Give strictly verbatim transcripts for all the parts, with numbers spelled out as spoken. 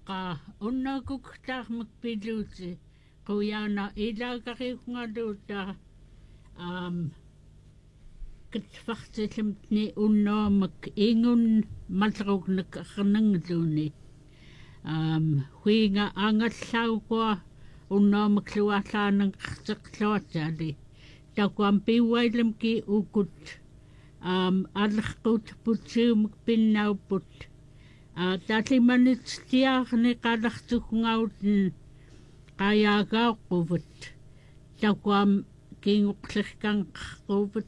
Ka onna kuktaarmak piluuti quyaana ilaakariuqngaluuta um katfartilimtni unnaamak ingun malrugnak arnangluni um huinga angallaugua unnaamak luallaanang qarteqluatali takuam piwailamki ukut um alqut putsiumak pinnauput a talimanit tiarni qalartugngauten qayaagaaquvut takuam kinguqlirkan quvut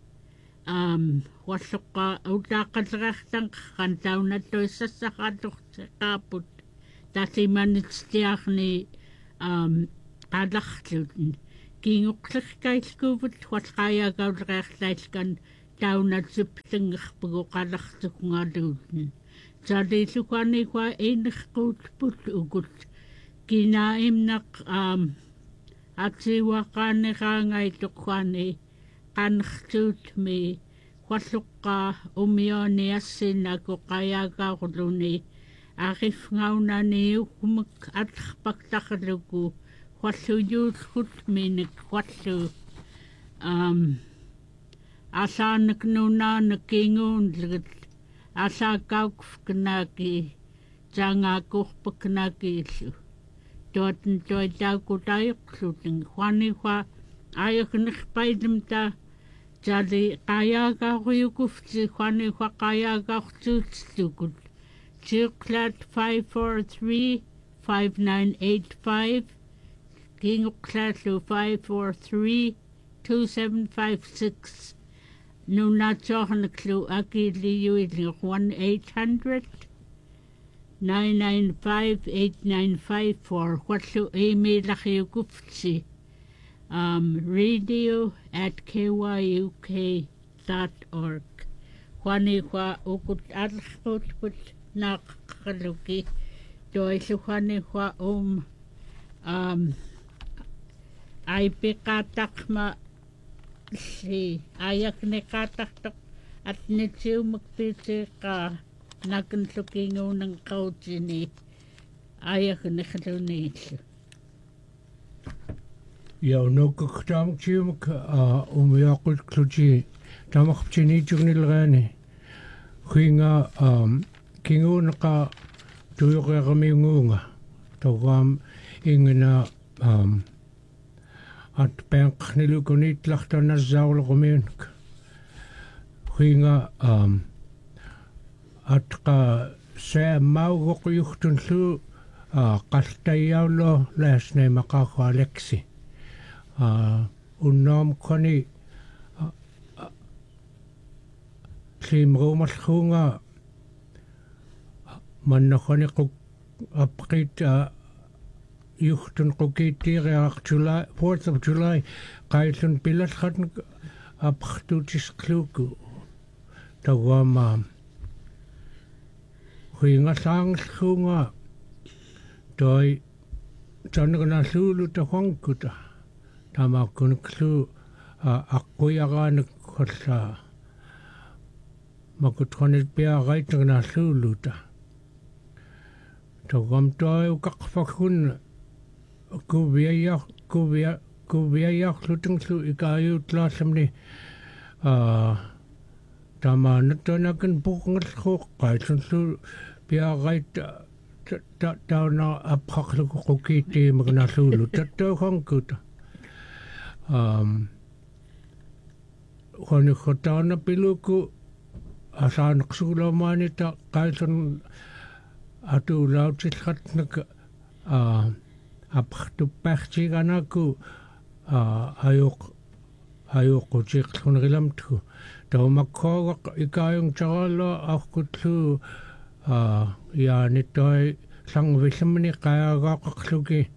um walluqa utaaqallerartan qan taunattoissassaqalorteqaaput talimanit tiarni um qalarluten kinguqlirkailkuvut walqayaagaulleqarlailkan taunatiplingerpugu qalartugngaluuten Tadisukani kwa inqut put ukut kina imnak um atsiwa qani qangai tuqani qanxtut mi walluqa umioni assina ku qayagaaqluni arifngaunani ukmak atqpaqtaqluku walluyuullgut minik wallu um asaanak nunaanak kinguunlgut asa kaukfknaki tanga kurpknaki su toten toita kutayuqlutin khwani khwa ayaknirpaidimta tali qayagaaquyukufti khwani khwa qayagaaqtuutstukut Chuklat five four three five nine eight five Kinguklatlu five four three two seven five six Nuna Chohanaklu Akili Yuidling one eight hundred nine nine five eight nine five four. Whatlu Amy Lachiukufsi um radio at K Y U K dot org. Wani Hua Ukut Alhut Put Nakaluki Doisuhani Hua Um um Aipikatakma si ayak ni kataktok at nitsiw magpiti ka nakantukingaw ng kautsi ni ayak ni kalunisi. Yaw no kaktam tsiw mag umiyakot kluji tamak pchinijog nilgani huinga kingaw naka tuyo kaya kami ngunga tawam ingana um at penk nilukunit lakhtar na zaul kuminak huinga um at ka sa mau ko yuhtun su qaltayawlo lasne makakwa leksi unnam koni limro malkhunga manna koni ko apqit Yuchtun Kokitiak July fourth of July Kailun Pilat Hatn Aptutis Kluku Tawama Huinga Sang Hunga Doi Janagana Sulu to Honkuta Tamakun Klu Akuyagan Kosa Makutonit Bia Raitana Suluta Tawam Doi Kakfakun Kubia kubia kubia yak lutung su ikayu tlasamni ah tama natonakan bukangat ko kaisun su pia gait ta ta na aphaklu ko kiti magna sulu tato hangkut um khoni khotana piluku asan ksula manita kaisun atu lautit khatnak ah apkhtu pachti ganaku ayok ayok chik khungilam thu to makho ikayong chalo akutlu ya nitoy sang visamni kaya ga khluki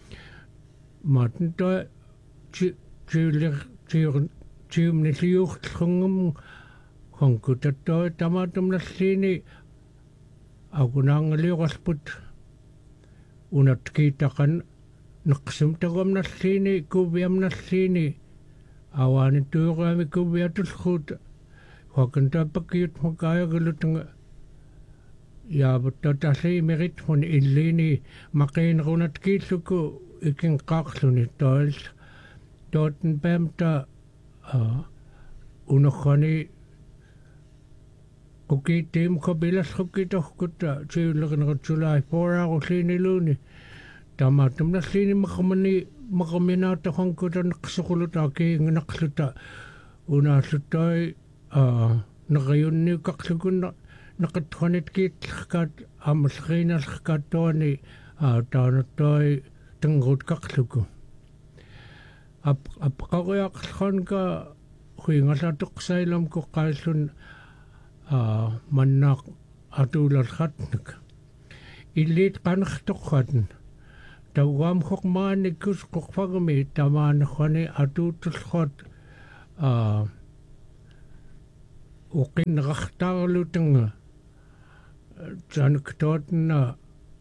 matnto chi chi chi chi ni liuk khungum khongkutato tamatum nasini agunang liwasput unat kita kan naqsum tagam nasini kubiam nasini awani tuqami kubiatul khut wakanta pakiyut makaya galutang ja mutta tasii merit mun illini maqeen runat kiitsuku ikin qaaqluni toils toten pämta unokhani Oki tim ko bilas ko kita kuta ciulekin ko culai pora ko sini luni tama tumna sini makamani makamina ta hong kuta naksukuluta ki naksuta una sutai nakayunni kaksukun nakatwanit kit kat amasrina katoni tauna toi tengut kaksuku ap ap kagoyak ka huingasa tuksailam ko kaisun Uh, manak atular khatnak ilit kanakh tokhatn tawam khok mani kus khok fagmi taman khone atutul khot uh uqin rakhtarluteng jan ktotna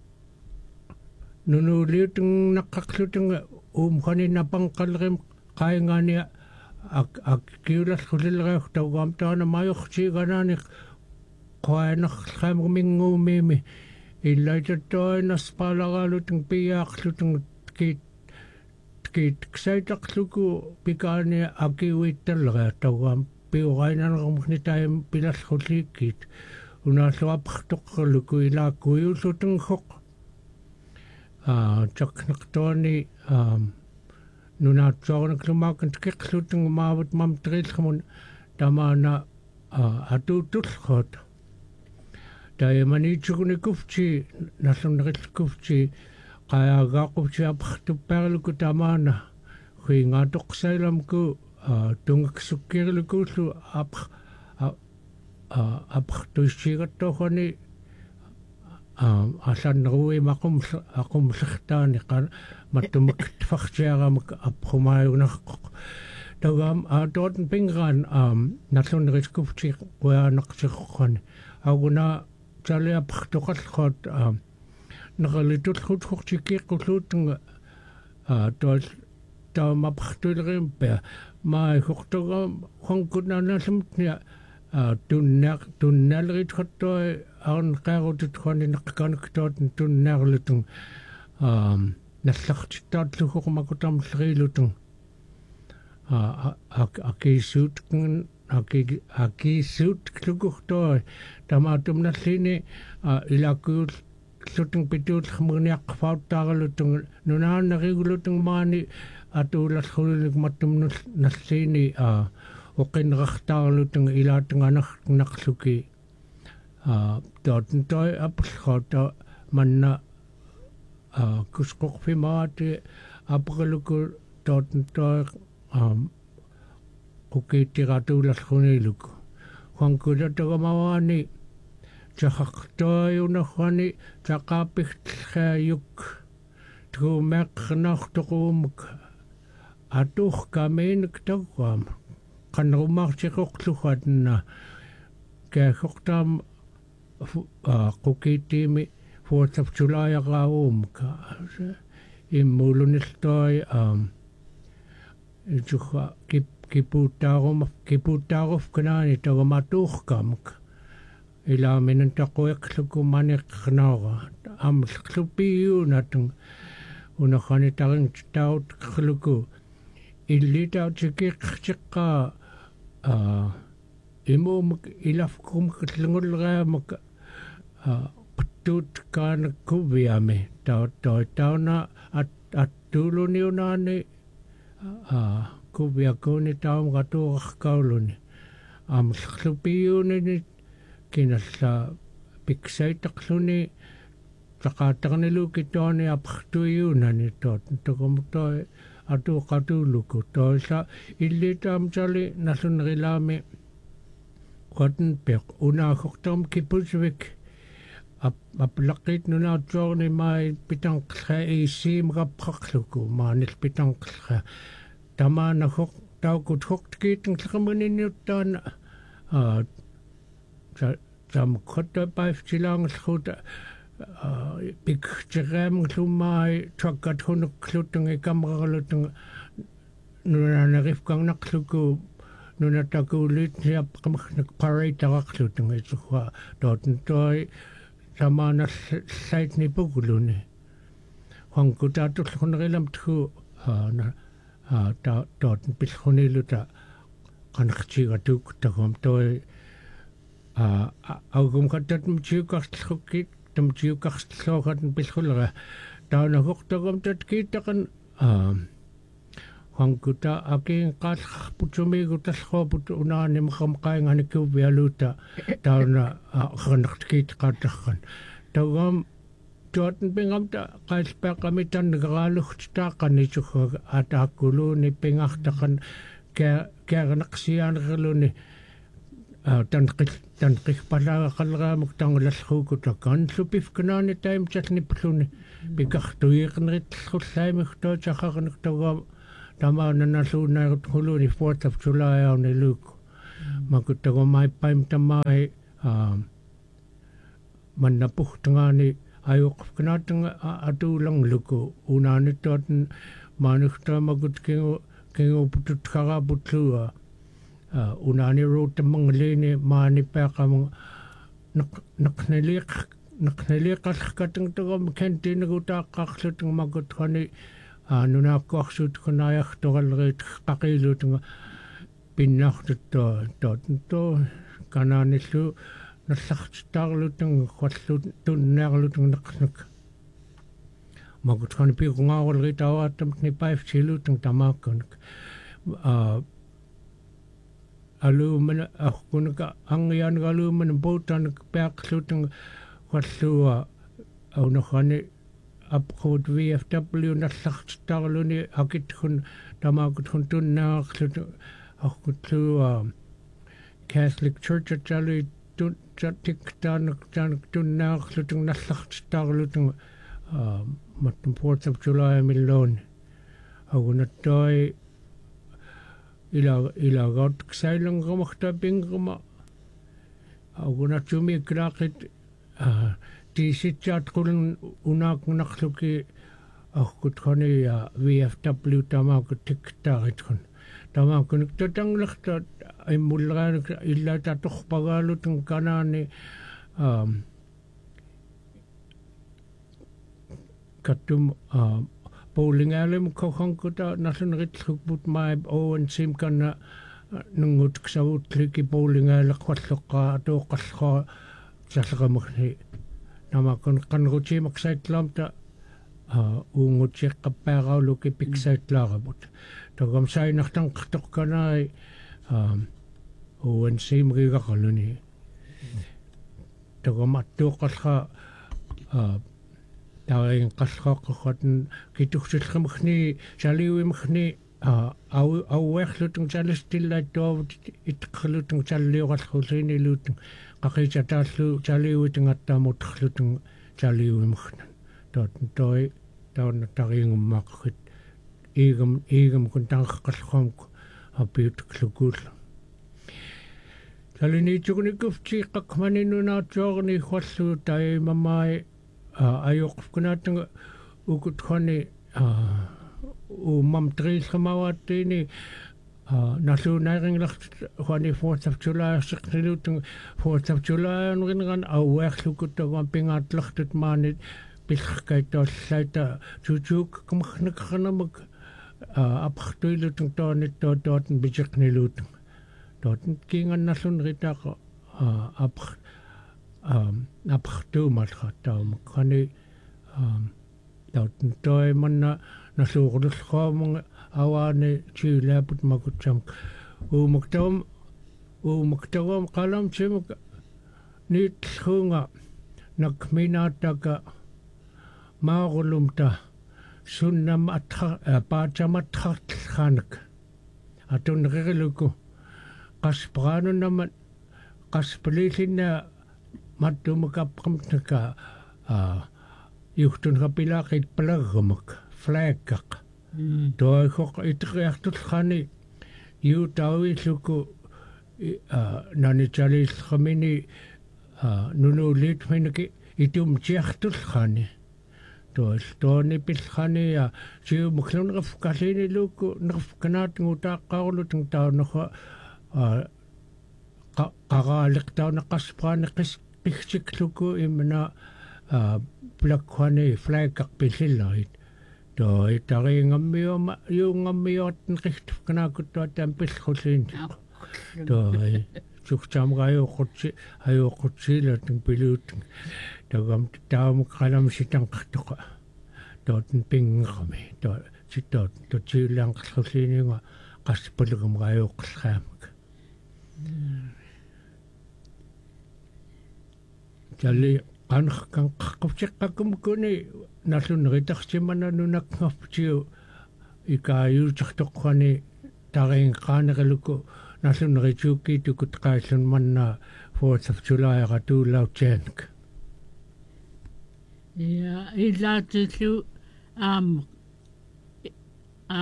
nunuliteng nakakluteng um khani napangkalrem kaingani ak ak kiulas khulilrek tawam tana mayokhchi ganani qainakh khammingu mimi illaita toina spalagaluteng piaqluteng kit kit ksaitakluku pikani akiwittalra tawam piurainan rumni taim pilas khulikit una swapkhtoqluku ila kuyuluteng khok ah chaknaktoni um nuna tsoornak lumakan tkiksluteng maawat mamtrilkhamun tamana atutulkhot taimani tsukuni kufchi nasunril kufchi qayaagaqufchi apxtupperluku tamana huingatoqsailamku tungaksukkirilukulu apx apxtuissigattokhani asan rui makum akum sakhtani qan matumak tfakhtiaramak aphumayunaq tawam atot pingran um nasun riskufchi qoyanaqsikhon aguna chale apxtoqalkhot um naqalitut khutkhutiki qulutng a tot tamapxtulrimpe ma khuktoga khonkunanasamtnia tunnak tunnalrit khottoi arn qarutut khoni naqkanaktot tunnarlutung um nassartittarluqormakutam srilutung a akisut aki akisut klugurtoi tamatum nassini ilakul lutung pitut khmurniaq fauttaralutung nunaannarigulutung maani atuulaskhululik mattum nassini a oqinrartaarluteng ilaatenganarnaqluki a totentoi apskhota manna a kusqorfimaati apreluku totentoi um ukittiratuulaskhuniluk huankulatagamawaani taqartoi unerrani taqaapigtlhaayuk tuumeqqnartoquumuk atuuqqamiinik tagwaam qanrumartiqorlugatna kaaqortaam qukitiimi fuatsaptulaayaqaauumka immuluniltoi um itukha kip kipuuttaarum kipuuttaaruf kanaani tagamatuuqqamuk ilaaminen taquiqluku maniqqnaara amllupiuunatung unerrani tarin taut qluku illitautikiqtiqqaa a imumuk ilafkum tlungulraamak a ptut kan kuviame ta ta tauna at attuluniunaani a kuviakuni taum gatuarkauluni am khlupiuni kinassa piksaitaqluni taqaatarnilu kitoani apxtuiunani tot tokomtoi atu qatuluku toisa illitam chali nasunrilami qatn peq una khoktam kipusvik ap aplaqit nuna tsorni mai pitangkha isim rapkhluku manil pitangkha tamana khok taukut khoktkitng tsamuniniuttan a jam khotta paif chilang khuta big jerem klumai chakat hunuk kluteng kamralutung nuna narifkang nakluku nuna takulit siap kamkhnak parai taraklutung isukwa doten toy samana sait ni puguluni hong kuta tu khonrelam thu na ta dort bis khoniluta kan khchiga tu ta gom toy a augum khatat mchiu kastkit tamchiu kastkhat bis khulra ta na hoktagom tat kitakan hong kuta aking kas puchumi gutas khoput una ni makam kai ngani ku bialuta ta na khantkit katakhan tagom dort bingam ta kais pa kami tan galucht ta kanichu atakulu ni pingachtakan ke ke naksian galuni tan tan pala kalra muktang lashu kuta kan supif kanani time chatni pluni bikachtuir nrit khulai mkhto chakhan ktogam tama na su na khulu ni fourth of July on the look makutago mai paim tamai man na puhtangani ayok kanatang atu lang luko unani tot manukta magut kengo kengo putut kara butlua unani ro tamang lene mani pa kam nak naknelik naknelik katang tagom kenti naguta kaksutung magut khani nuna koksut kanayah togalrit kakilut pinnachtut to tot to kananisu nasakhtarlutang khwallut tunnerlutang naknak magut khani pi ngawal ritawa tamni five chilutang tamakon a alumen akhunka angyan galumen botan paklutang khwallua awna khani upcode V F W nasakhtarluni akit khun tamakut khun tunnerlut akutlu Catholic Church at Jali tun jatik tan tan tunnar lutung nasakhtar lutung matum fourth of July milon aguna toy ila ila got ksailang gamakta bingma aguna chumi krakit ti sitchat kulun unak nakhluki akut khani V F W tamakut tiktarit khun tamakun tatang lakhta ay mulran illa tatok pagalutong kanani um katum bowling alim ko khangkuta nasun rit khubut mai o and sim kana nungut ksawut kliki bowling ala khwalqa to qasqa salgamkhni namakon kanruchi maksait lamta ungut chek kapara luki piksait larabut tagam sai nachtang khtok kanai um o and sim riga kaluni tagam atto qasqa Daring kasrak khoten kituksit khamkhni chaliwi mkhni au au wechlutung chalistil to it khlutung chaliwa khulini lutung qaqichatallu chaliwi tingatta mutkhlutung chaliwi mkhna tot toy tawn taring makhit igam igam kuntang kaskhom apit khlugut chalini chukni kufchi qakmaninu na chogni khwallu tai mamai ayok kunatang ukut khani u mam tris khamawatini nasu naring lacht khani fourth of July siknilutung fourth of July ngan awek lukut gam pingat lachtet manit bilkhkai to saita chuchuk kumkhnak khanamuk apkhtuilutung to nit to dot bijiknilutung dot kingan nasun rita ko apkh um apkhtu malkhatam khani um daut toy manna nasugul khom awani chilaput makucham u muktam u muktam qalam chim nit khunga nakminataka maagulumta sunnam atha pachamat khanak atun regeluku qaspranu naman qasplisinna mattumukap kamtaka yuhtun kapilakit palagamak flagkak toy khok itriachtul khani yu tawi suku nani chalis khamini nunu lit menki itum chiachtul khani to stoni pil khani ya chiu mukhlun gaf kalini luku naf kanat nguta qawlutung taw nakha qagalik taw naqaspran qis qixsikluku imna plakkhani flagaqpillillerit toi taringammiuma yuungammiuartin qixtufkanaakuttua taam pillqulliin toi suktaamgaajuuqqutsi ajuuqqutsiilatin piluutin tagam taamqalamsitanqartoqa tootin pingerami to sittoot totsiullaanqallulliiniga qassipulugumgaajuuqqallraamak talli qanqan qaqqupsiqqakum kuni nalluneritarsimana nunakngarputiu ikaayuutartoqqani tariin qaanereluku nalluneritukkiitukut qaallun manna fourth of July ratuulautianak ja ilaatilu am a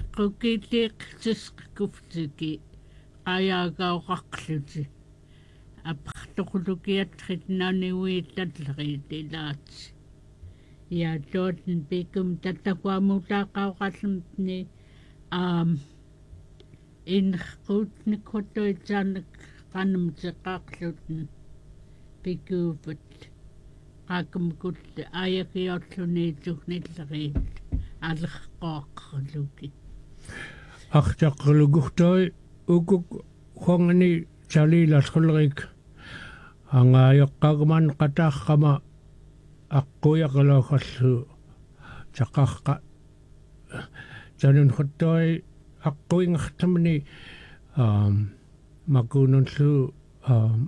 aqukitiiqtisqkuftiki qayaagaoqarluti апартоқулукиаттрит наниуииттатлерит илаати я тоотн пикум таттакуамутаақаоқаллумтни аам инхқутникоттоитсаанак қанамтеқаарлутн пикуупут қакумкут аякиорлунитсугниллерит алеққоаққалуки артаққалугуртой укук хонгани чалилаллерик ангааёққагман қатааққама аққуяқалоохаллу таққаққа танун хоттoi аққуингартамни аам макунунлу аам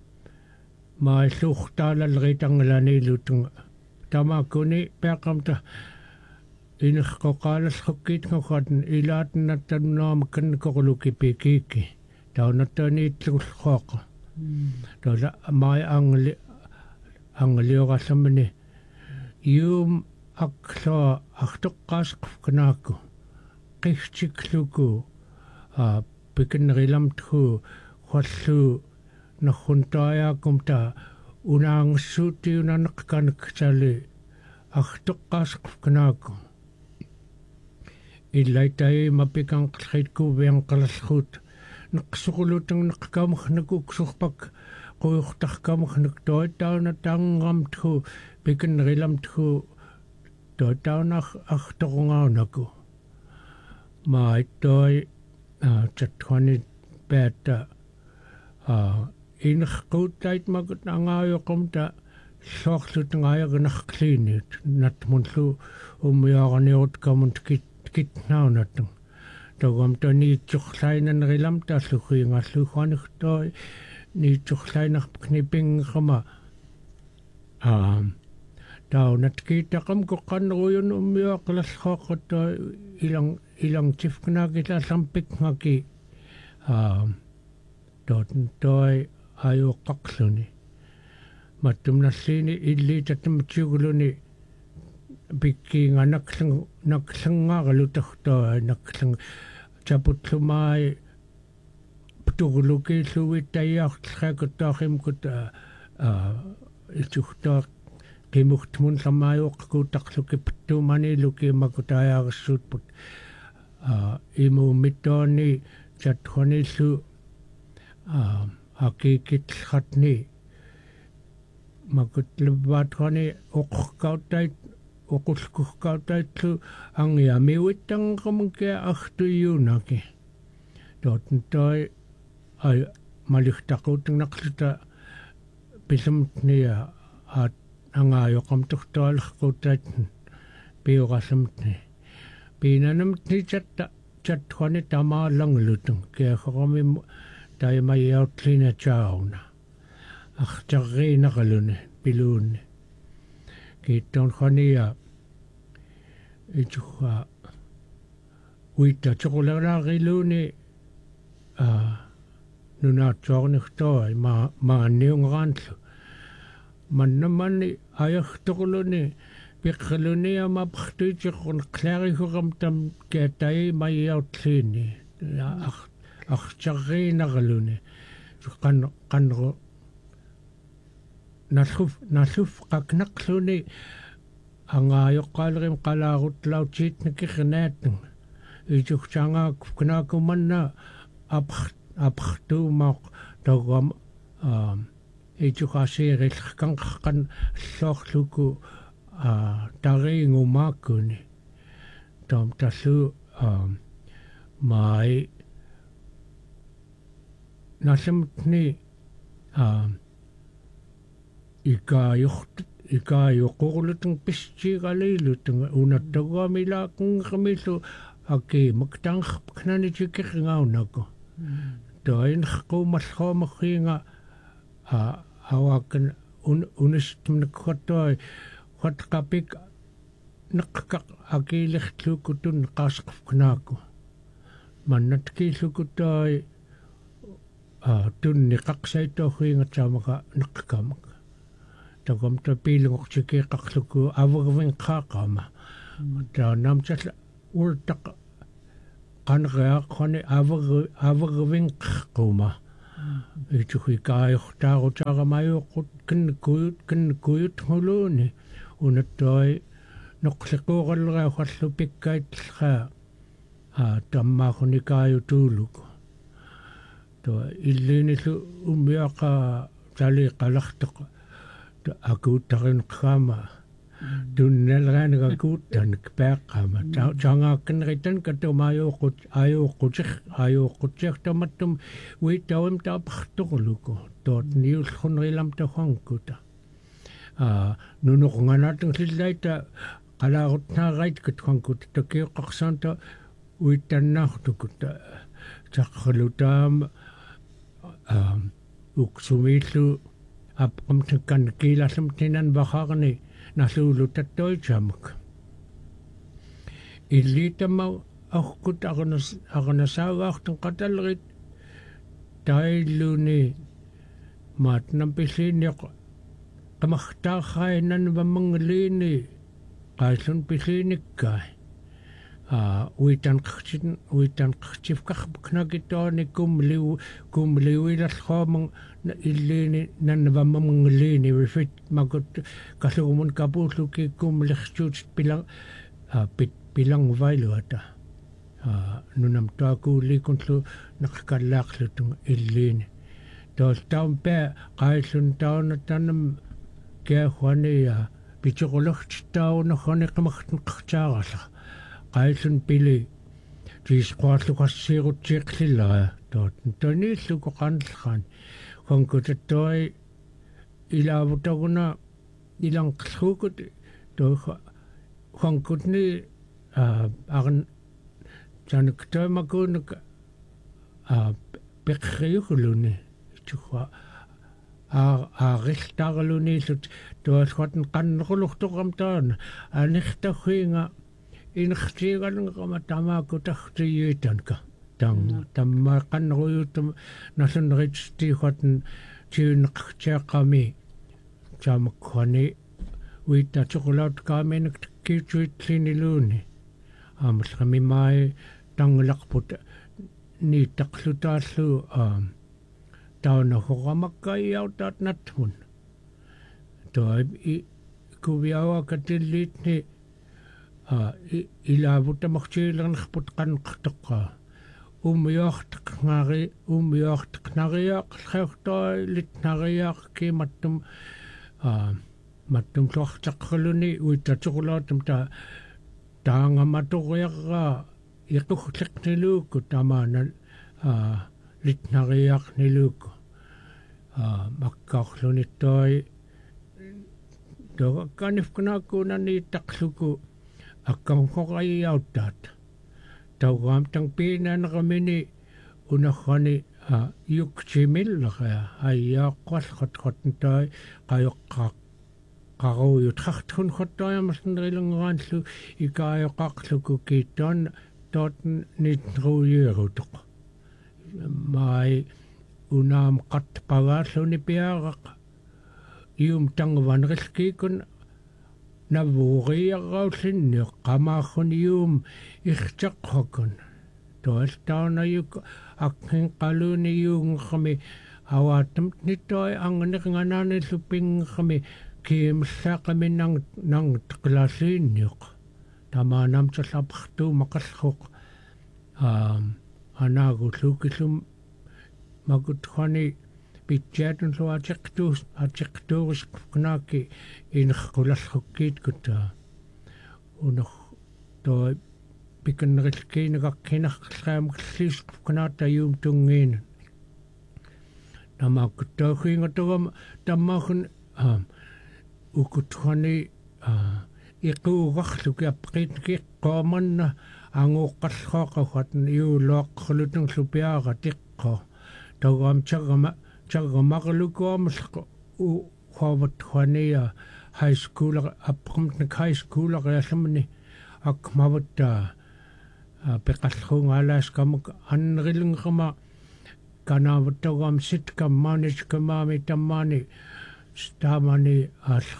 мааллуухтаалалритангаланиилутунга тамаакуни пеақамта инерқоқаалаллуккиитгоқатн илаатнаттанунаама каннакорулуки пикиики таунаттаниитлугуллуоқа тола май англи англиоралламани юум аккло артоққаасқфканаакку қихтиклуку а пикенриламтху холлу нахунтааяакумта унаангссуутиунанеққанеккали артоққаасқфканаакку иллайтай мапиканқлхиткувианқалаллхут неқсуқулутан неқкаамахнакуксурпак қуйортаркаамахнак тойтауна таангамтху пикенриламтху тойтаунах арторунгаанаку маиттой а чатхони пэта а инхқуутайт магут ангаайоқумта соорлутангааягнарклиинит натмунлу уммиараниут камунт кит китнаунатан тогом то ниитсорлайнанерилам тааллухиингааллухуанихтой ниитсорлайнарпкнипингерма аа таунат-киитақам коққаннеруйун уммиуаққалаллхоққуттой илан илангтифкнаакилааллампикнгаки аа тотн той аюоққарлуни маттумналлиини иллиитаттаматсиугулуни биккиинга наклан наклангааралутартаа наклан чапутлумаи птугулукииллуиттаяартлхакуттаахимкут а итухтаа кимухтмун самааюоққутарлуки птуманилуки макутаяариссуутпут а имуумиттоони чатхониллу а акикитлхатни макутлуббаатхони оққаутtait оқулкуккаутаитлу ангиамиуиттангермукиа артуйуунаки тотнтой ай малихтақутнеқлута писамтния аат ангаайоқамтортуалеркуутаат пиоралламтни пинанамтни чатта чатхони тамааллангулутун киахорами таймайяутлина чауна артарриинералуни пилуунни киттон хония ичуха уита чоколарарилуни а нунаатсоорнихтоо ма маанниунгераанлу маннаманни аярторлуни пиққалуниама партуитиққун кларихурам там кетай майяутлини ар артарриинералуни суккан канро налхуф налхуф qaknaqluni angaajoqqaalerим qalaarutlautsiitnikirnaatnga ijugtaangaak kunaakumanna apart apartuumaaq togam e tu ka se re kan kan soch luku a tare ngo makuni tom tasu um mai nasem ni um ika yocht ika yoqorlutun pischi galilutun unattaga mila kun khamisu ake maktang knani chikirnga unako toin khko masho makhinga a awakan un unistum khotoi khot kapik nakka ake likhlu kutun qasqf knako manat ki sukutoi a tun ni qaqsaito khinga chamaka nakkamak takom ta pilung chike qaqluku avagwin qaqama ta namchat urtaq qanqa khone avag avagwin quma itu kai ta ta mayo kin kuyut kin kuyut holoni unatoi noqliqoqalra khallu pikkait kha a tamma khoni kai tuluko to illini su umyaqa tali qalaqtaq aku tarin kama tunnel ran aku tan kpek kama janga kan ritan kato mayo kut ayo kutsik ayo kutsik tamatum wi tawem ta phtuluko tot niul khonrilam ta khongkuta a nuno ngana tang silaita ala rutna rait kut khongkut to ke qaksanta wi tanna khtukuta chakhalutam um uksumilu apam tekan kilasam tinan baharni nasulu tatoi jamak ilita mau akut agnas agnasawacht qatalrit tailuni matnam pisin yak qamakhta khainan bamanglini qaisun pisinikkai a uitan qchin uitan qchif qkhnagetoni kumliu kumliu ila khomang illini nanvamamnglini rifit magut kasumun kapusluki kumlichut pilang pit pilang vailuata a nunam taku likuntlu nakkalaqlutung illini tos tampe qaisun tauna tanam ke khwania pichqoloch tauna khone qamakhtan qchaarala qaisun pili tis qaarluqassiirut tiiqlilla tot tonilluko qanlqan konkutoi ilaavutaguna ilangqlukut to konkutni a agan januktoimakunak a peqriuqluni tuqa a a rixtarluni sut to skotn qanruluqtoqamtaan aniqtahinga inxtiigan qama tamaku taxtiyutanka tang tamma qanruyutum nasun richti khotn chiunqcheqami chamakhani wita chocolate kamen kichuitliniluni amsami mai tanglaqput ni taqlutallu am tauna hoqamakkai autat nathun to i kuviawa katillitni a ilavuta machchilan khput qanqtaqa umyocht ngari umyocht ngariaq khawtoi litnariaq ki mattum a mattum tloqtaqluni uitatsuqulaatum ta taanga maturiaqa iquqliqniluku tamana a litnariaq niluku a makkaqluni toi do kanifkunakuna taqluku akkam khoqai autat tawam tang pinan ramini unakhani a yukchimil la ayya qal khat khat tai qayqa qaro yutrachtun khotoy masnrilanganlu ikay qaqluku kiton tot nitruyerut mai unam qat pagasuni piaraq yum tangwanriski kun navuriaqausinni qamakhunium irchaqhokun toaltauna yuk akhin qaluni yung khami awatam nitoy ang nganani suping khami kim saqami nang nang tklasinniq tamanam tsalapkhtu maqallhuq um anagu lukisum magut khani pitjatun lo atjektuus atjektuus knaaki in qulallukkit kutta unoh toi pikenrilkiin gakkinarqaam klis knaata yum tungin namakuttohinga togam tammahun ukutkhani iquugarluk apqitki qoomanna anguuqqallooqagat iuluaqqulutun lupiaga tiqqo togam chagama chagamarlukuamulq u huavatkhania high school apqamtnik high school aqyallamni akmavutta peqallruungaalaaskamuk annerilungerma kanavattogam sitkammaaniskamaami tammaani staamani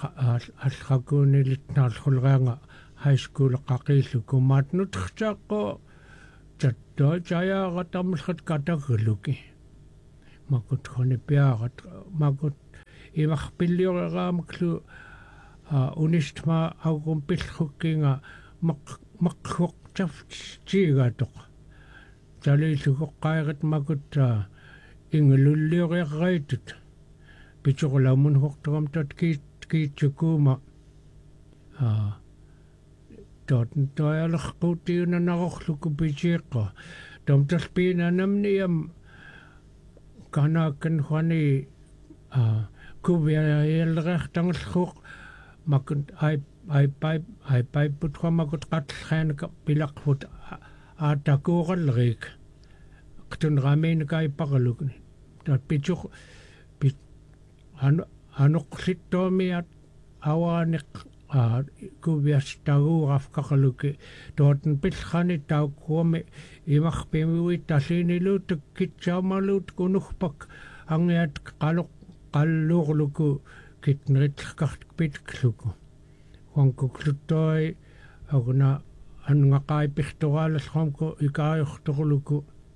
allrakuunilitnaarlulreanga high school qaqiillu kumaatnutqtaqqo chattoi chayaqa tamlqat katagluki makut khone piarat makut imarpillioreraamaklu unistma augum pillukkinga maq maqquqtaf tiigatoq taliillugoqqairat makutta ingelullioriarraitut pichorlaumun hortogam tot kiit kiitsukuma a tot toyalerquutiuna narorluku pichiqqa tomtalpiina namniam kanaakan khani a kuviaellertangelluq makut ai ai pai ai pai putqa makut qatlxaanaka pilaqfut aatakuuqallerik qtunraamiinaka ippaqalukni tot pichuq pit anu anuqsittomiat awaaniq a kuviastaguurafqaqaluki tooten pillqani taukkuami imarpimiuit talliiniluutuk kitsaamaluut kunurpak angiat qaluq qalluurluku kitneritlerkart pitkluku huankuklutoi aguna annungaqaipirtoraalallerqamku ikaajortorluku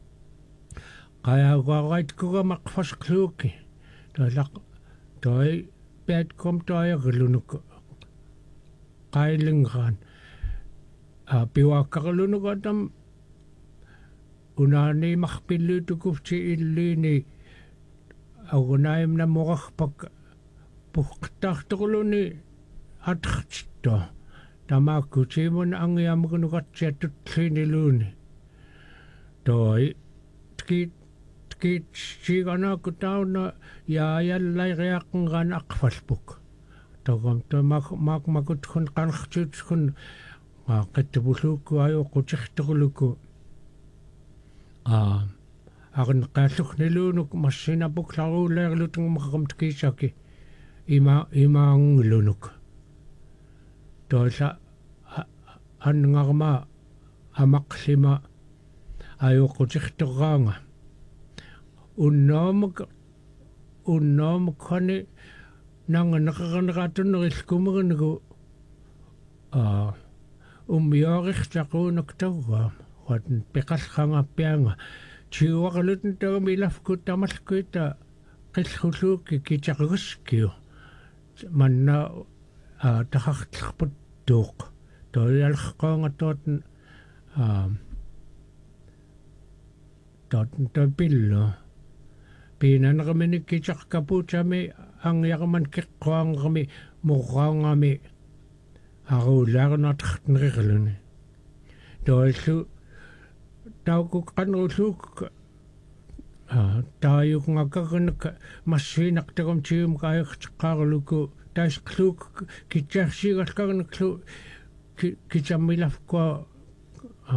qayaaguaraitkugamaqfasqluuki toilaq toi petkom toiarilunuk qailingran a piwaakkarlunugatam unaani marpilluutukufti illiini agunaimna morarpak puqqtartorluni atrtitto tamaakutiimun angiamugunugatsiatutliiniluuni toi tkit tkit siganaaku tauna yaayallaiриаққнган aqfalpuk togam tomak mak makutkun qanartuutkun qattapulluukku ajuuqqutirtorluku a aqn qaallugniluunuk massinapuklaruuleerlutungumarqam tkiisaki ima imaangulunuk toisa anngarma amaqlima ajuuqqutirtoraanga unnaamuk unnaamuk khani nanganeqaneraatunnerilkumerinugu a ummiorixtaquunak taugaa huatn peqallqangappianga tiuaqalutun tagumilafku tamalkuita qillulluukki kitaqaguskiu manna a taqartlerput tuuq toialqaanga tootn a tootn topillo piinanraminik kitaqkapuutami angiarman kiqqaangermi murraangami aruulaarnartartneriluni toillu taukuk qanrulluuk a taayukngakkarnak massiinartagum tium qaajorteqqaarluku taisqluuk kitsaarsiigalkarnaklu kitsammilafkua a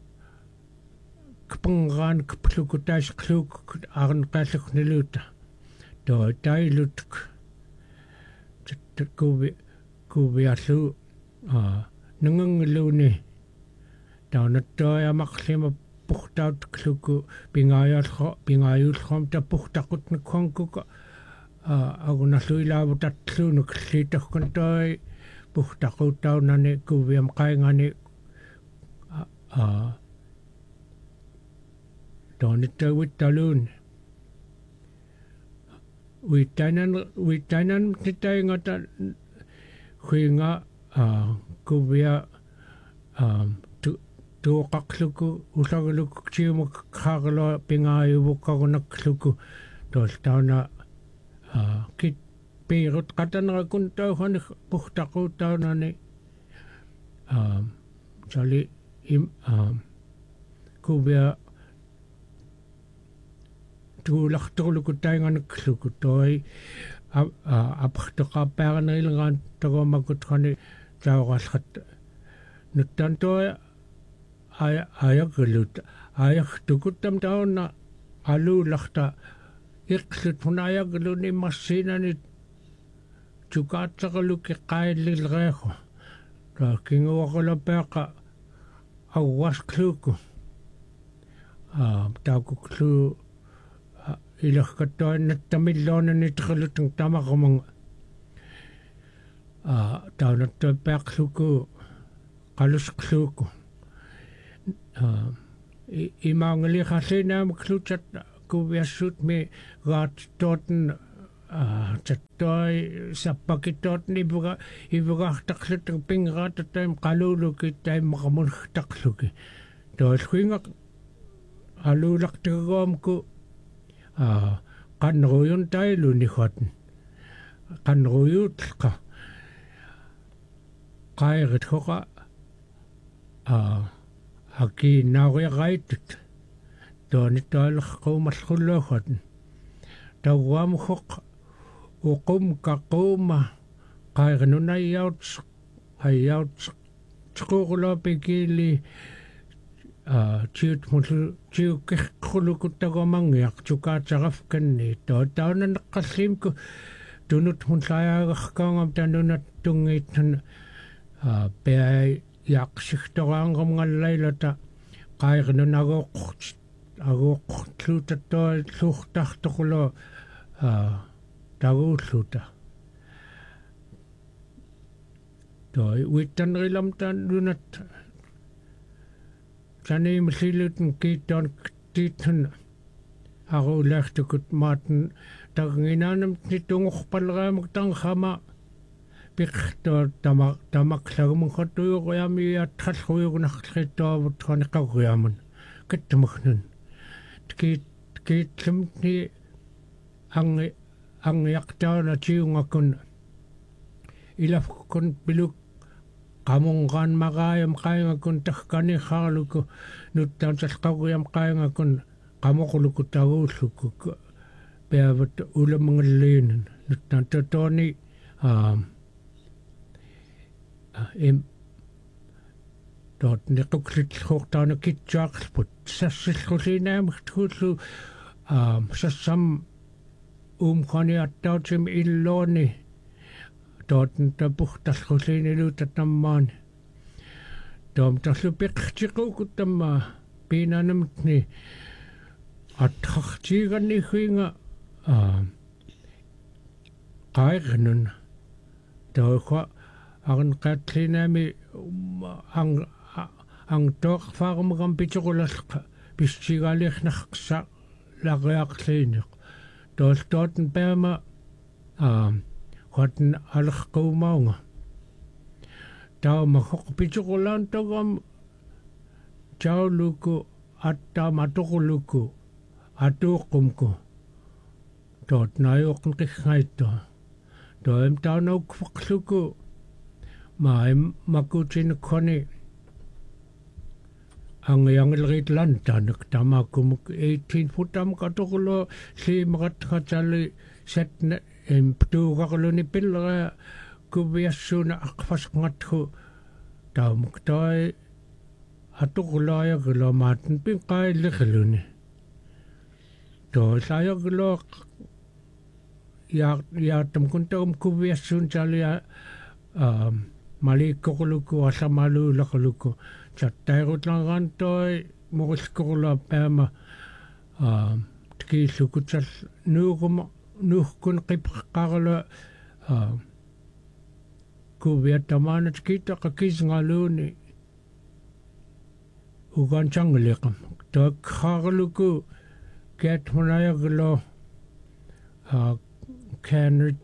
kpangraan kpluku taisqluuk arnqaallugniluuta toi tailutuk kuvi kuviallu a nangangluuni taunattoyamaqlima puhtautkluku pingaayalqo pingaayulqom tapuhtaqutnukkonkuka a agunalluilaavutatluunuk liitorkun toi puhtaquutaunani kuviam qaingani a toonittauittaluuni uitainan uitainan titaingata huinga a kuvia a tuoqaqluku usagaluk tiumuk qaarlo pingaayuvukkarunakkluku toltauna kit piirut qatanera kun tauhani puhtaqutaunani sali im kuvia tuulartorluku tainganakluku toi apaqtaqaapaaranerilegaan tagomakutqani taurallat nuttan toi ayaqilut ayartukuttam tauna aluularta iqlut hunayaqiluni marsiinani tukaataqaluki qaillilreequ kinguaqalapeaqa auwaskluku taukuklu ilaqkattuannattamilluunani teqalutang tamaqamanga taunattuappeaqluku qalusqluku imaangaliqarlinaamaklutat kuviassut mi gaattootn tattoi sappakittootni ivuga ivugaartaqlutang pingraatattaim qaluuluki taimmaqamunartaqluki toolhuinga aluulartagagoomku qanneruyun tailunigotn qanneruyuutqa qairit hoqa aki nauriaqaitut tooni toilerquumalqulluugotn tauaamhoq uqum kaquuma qairnunayyaut ayyaut tquurulopikili tiut mulu tiukkerqulukuttagomangiaq tukaataqafkanni tootaunanneqqalliimku tunut hunlaayaaqarkaangam tanunat tungiittan peai yaqsigtoraangamgallailata qairnunagooq agooqluutattoi luurtartoqulo taguulluta toi uittanrilam tanunat taniimillilutn kiittoon tiitsun aruulaartukut maatten taginginaanem nitungorpalreamuk tanghama piqtoor tama tamaqlagumunqatuyuquyamiiattrallruyugunarlrittoavut qaniqarriamun kattamagnun kiit kiitlimni angi angiaqtauna tiungakun ilafkun piluk qamungaan maqaayam qaingakun tahkaniqaarluku nuttaantalqarriam qaingakun qamoqluku taguulluku peavat ulamangalliinun nuttaan totooni em dort niquklitlhuurtaana kitsaaqlput sassillulinaamagtullu sassam uumqaniattautim illuuni tootn tapuhtalluliiniluuta tammaani toom tallupiqtiquukuttamma piinaanamtni attartiigannihuinga qairnun toqa arnqaatlinaami ang ang toqfaarmagam pituqulalqa pissigaaliernarqsa laqyaqliiniq tooltootn peama qatn alerquumaunga tauma hoq pituqulaan togam tauluku attaamatoquluku atuuqqumku tootnaayuuqqn qiggaitto toem taunaukfaqluku maim makutinukoni angiangilriitlantanak tamakumuk eighteen futam katoqulo liimaqatqatali satna em tuuqarluni pillera kuviassuna aqfasqngathu taumuk toi atuqulaayagilomaatin pinqailliqluni toosayagilo ya yaatam kuntaum kuviassun talia malikkoquluku allamaluulaquluku chattairutlangaantoi moriskorula peama tkiillukutal nuuquma nuuqqun qipqarla kuviatamaanat kiitaqa kisngaluuni uganchangliqam toakqarluku kiatmunayagilo kanrit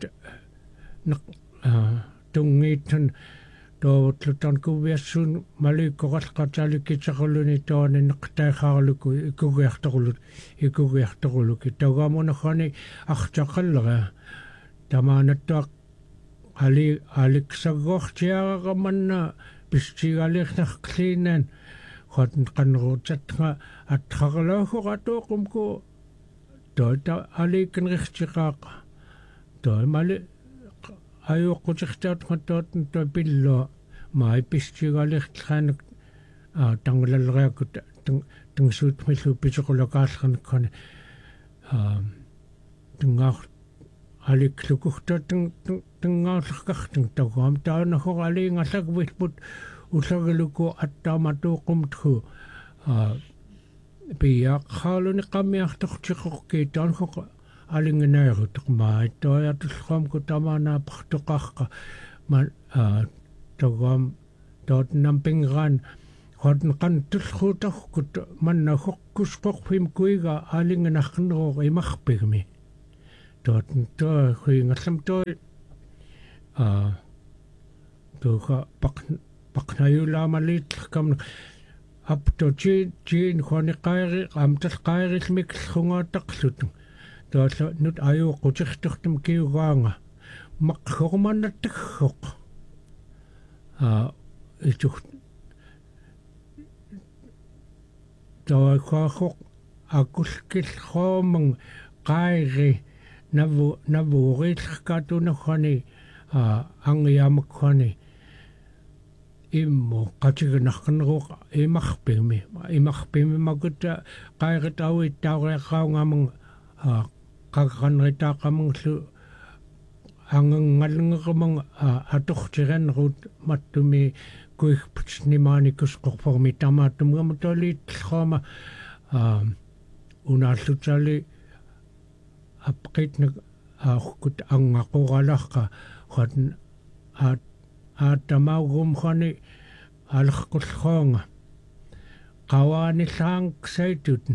tungiitan tootlutan kuviassun malikkoqalqatalikitsaquluni tooni neqtaaqaarluku ikugiartoqulut ikugiartoquluki tagamunaqani artaqallera тамаанаттуақ али аликсаггоортиагараманна пистигалиернарклиинан хотн каннеруутсатга атхарлаахоратоқумку тоита аликкенрихтиқаақа тоимали аюоққутертаат хаттаатн то пиллуа май пистигалиертлаанак а тангалалериакут тангсуут миллу писоқулакааллерниккани а тунгаар аликлукухтатэн тэнгааллеркартэн тагуам таанахор алиингаллагвилпут усагалуку аттааматууқумтху а пиақхаалуни қамиартортиқорки таанхоқ алингинаарут маа тоятулхамку тамаанаапартоқарқа ма а тагуам таатнам пингран хотн кан тулхуутаркут маннахоқкусқорфим куига алингинарнероо имарпигми тоотн тоо хуингаллам тоо а тоха пак пакнаюламалиитлеркам апто чи чин хониқайри амталқайрилмиклхунгаатақлут тоолла нут аюоқутертортум киугаанга мақхорманнаттаггоқ а ичух тоохоқ акулкиллхооман қайри наву навууриллеркаатунерхани а ангиамакхани иммо қатигнарнеруq имарпими имарпими макута қайритауит тауриаққаунгаман а қаққанритааққаманглу ангангалнгераман атортиранерут маттуми куихпутнимааникусқорформи тамааттумгама толиитлхома а унааллутали апқитнак аахкут ангақораларқа хотн а аатамаугумхани алерқуллхоонга қавааниллаангсайтутн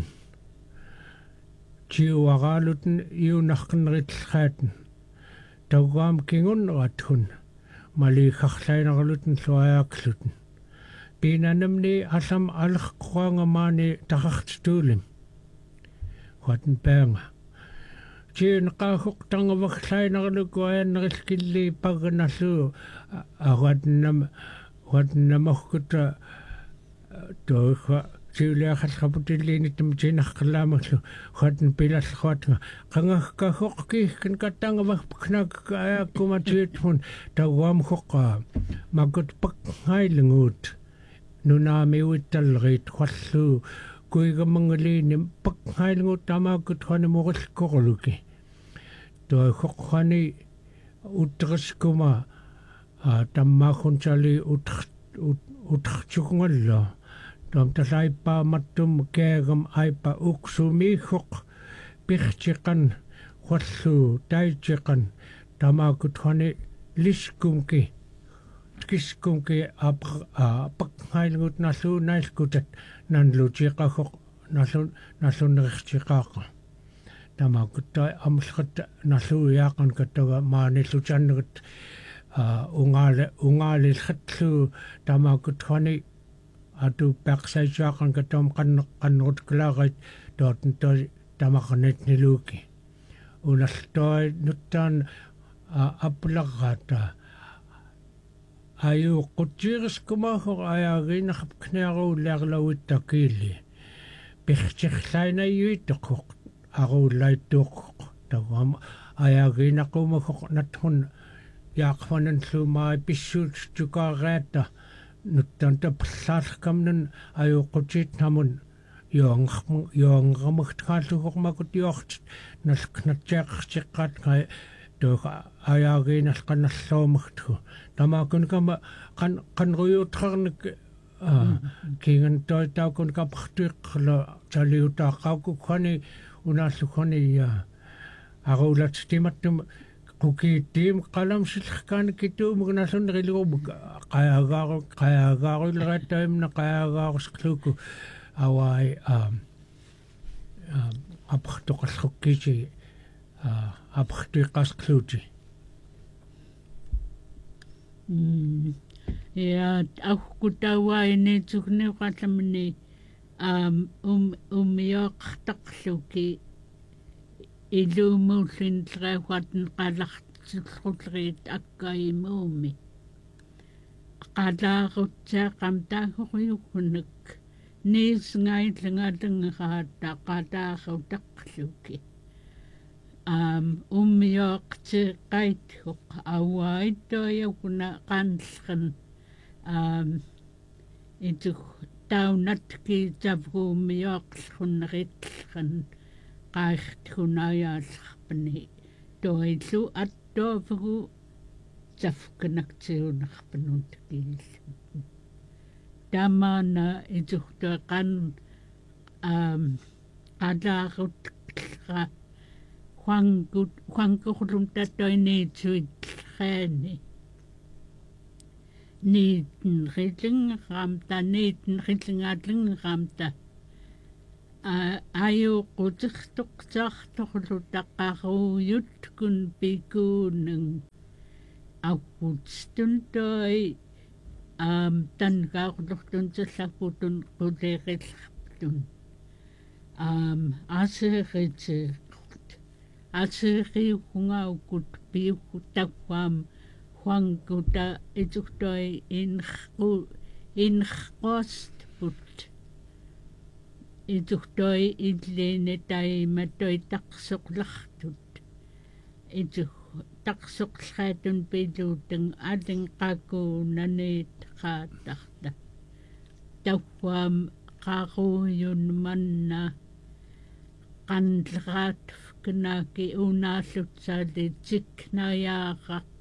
тиуараалутн иунарқнериллаатн таугаам кингуннератхун малихарлайнерлутн луаяаклутн пинанамни алам алерққуангамаани тақартитуулим хотн паанга чин qaahuk tangavakhlainarluku ayannerilkilli pagnalu agatnam watnamorkuta toikha siuliaqallqaputilliinittum tinarqalaamalu hatn pilallruatga qangakkahoqqkiikkan kattangavaknakka ayaakkumatiitmun tauaamhoqqa makut pakngailinguut nunaamiuittallerit qallu kuigamangaliini pakngailinguut tamaakut hanemurillkorluki toihoqqani utteriskuma tammaakhuntali utartukungalla tom talaipaamattum keagam aipa uksumiihoq pirtiqan qallu taitiqan tamaakut hani liskumki kiskumki pakngailinguut nalluunailkutat nanlutiqahoq nallu nalluneriqtiqaaqa tamakutta amlqatta nalluiaaqan kattaga maanillutanngut ungaale ungaalillqatlu tamakuttani atu paqsaisiaqan kattam qanneq qannerut klaarit tootn toi tamarnitniluuki unalltoi nuttaan aplarata ayu quttiiriskumaahor ayaagiinarp kniaruullaarlawittakiilli pirtirlainayuittoq aruullaittuuq tawam ayaagiinaqumagor nathun yaaqfanan lumaai pissuut tukaaraata nuttan taplaalkamnan ayu quttiitnamun yoongarmu yoongarmugtaallukormakut yoort nalknattiaqartiqqaat ngai toka ayaagiinalqannarluumagtu tamaakunkama qan qanruyuutrarnik kiingan toi taukun kapartuiqqala taliutaaqaukkukhani unaallukhani aruulattimattum qukiittiim qalamsillerkaanikituumugnallunnerilugumuk qayaagaaru qayaagaaruilerattaimna qayaagaaruskluku awai apartoqallrukkiisi apartuiqqaasqluuti ja ahkutawaineetsugniuqallamni um um umioqtaqluki ilumuullin tlequatn qalart тиллрутриит аккаимууми qalaarutsaaqam taahuquyukunnak niisngaitlungalengaata qalaarutaqluki um ummioqtiqaithuq auaittoyakuna qanlqan um itu taunatki tavguummioqlqunneritllqan qaarthunaayaallarpani toillu attoovugu tafkanaktiunarpanun takiillu tamana ituqtuaqan um qalaarutqa Juankut Juankurlum tatoiniitsuitllraani niitten rillingeramta niitten rillingaatlingeramta a ayu qutirtuqsaartorlu taqaruuyutkun pikuunang aqutstun toi am tangaarlortun sallaputun quleerillarputun am aseeritse aseriukungaukut piukutakwam huanguta ituktoi inqu inqostput ituktoi illene taimatoi taqsoqlartut itu taqsoqlraatun pilutang alinqakuunaniit qaatarta tawwam qaruuyun manna qanleraat knaaki unaallutsaalli tiknayaaqaq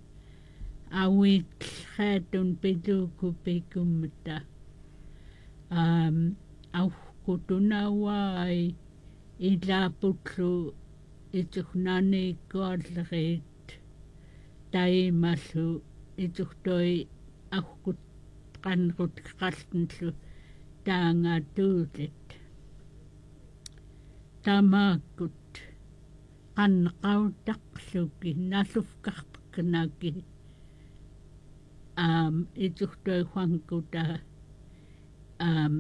awitllraatun piluuku pikummata um auqqutunawaai ilaapullu ituqnaaniikkualleriit taimallu ituqtoi auqqut qanrut qaltinllu taangatuulit tamaakut qanqautaqluki nallufkarpaknaki um ituqtoi huankuta um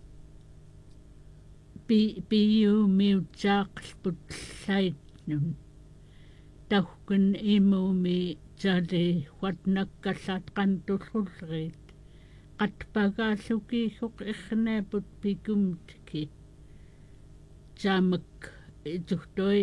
pi piu miutsaaqlputlaitnun tauhkun imumi tali huatnakkallat qantulrullerit qatpagaalluki huq irneeput pikumtki tamak ituqtoi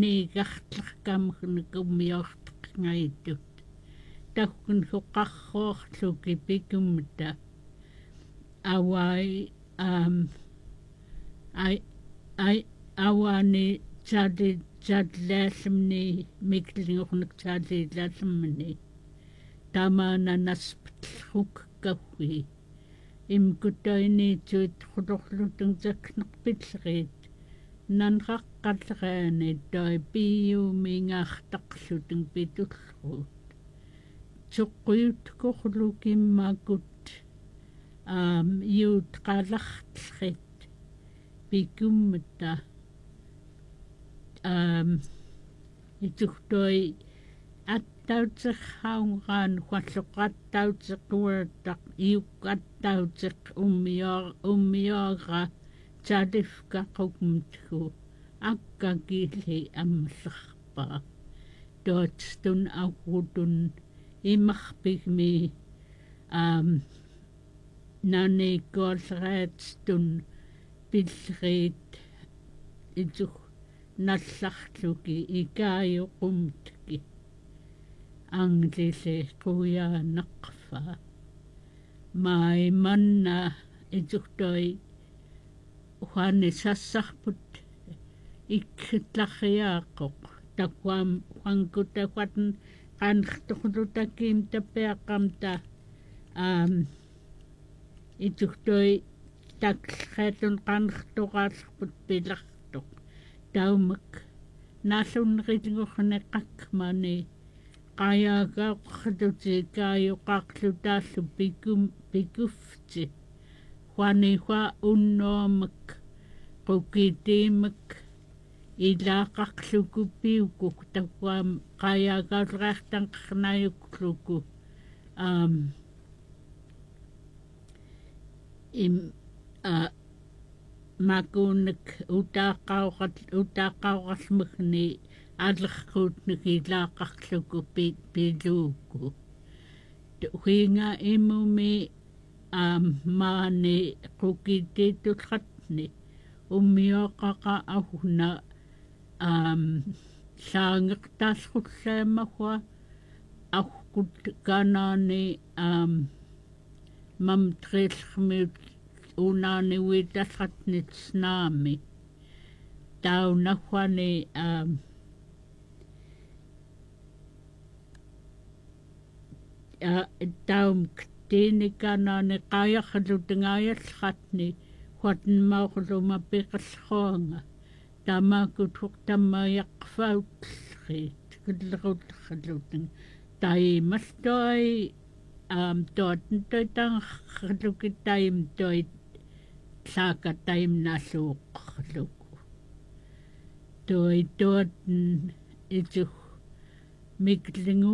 niigartlarkamgnukummiortaqngaitut tauhkun huqqarruorluki pikumta awai um ai ai awani tali tallaallamni miklingornak taalilaallamni tamana nasptlrukkawi imkutoiniituit qulorlutun taknerpillerit nanraqqalleраани той пиумингаартақлутун питуллруут туққуйуткорлукиммакут аам юут қаларлрит пикуммата аам итугтой аттаутсерхаунгаан хуаллоқаттаутеқуаттақ иуккаттаутеқ уммиор уммиора Tadifka qukmtku akkakili ammallerpaa tootstun aqutun imarpigmi um nanikkoolleratstun pilleriit itu nallarluki ikaayoqumtki anglile quyaanaqfa mai manna ituktoi Juani sassarput ikkitlarriaaqoq takwam huankutaquatn qanrtorlutakim tapeaqamta um ituktoi taklreatun qanrtoraallerput pilartoq taumak naallunnerilngorneqakmani qayaagaaqorluti kaayoqaarlutaallu pikum pikufti Juani hua unnoomak qukitiimak ilaaqarlukupiukuk takwam qayaagaulreartanqarnaayukluku um im a makunak utaaqaoqat utaaqaoqalmagni алерхуут нукилааққарлуку пи пилууку туинга имуми аам маани qukitiitulratni уммиоқақа агуна аам саангертааллуllaamагуа аггут канаани аам мам триллермиут унаани уиталлратнит снаами таунахвани аам а таум тинниканаани қаяхалутингааярлратни хуатнмаоқлума пеқаллеруанга таамаакут хуқтаммаяққфаутллерит киллеруллерлутин таималтой аам тоотн тойтангерлуки таим той саака таим налууққарлуку той тоотн иту миклингу